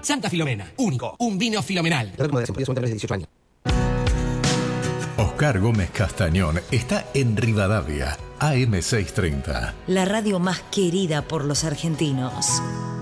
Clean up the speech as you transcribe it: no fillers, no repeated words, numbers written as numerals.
Santa Filomena, único, un vino filomenal. de 18 años. Oscar Gómez Castañón está en Rivadavia, AM630. La radio más querida por los argentinos.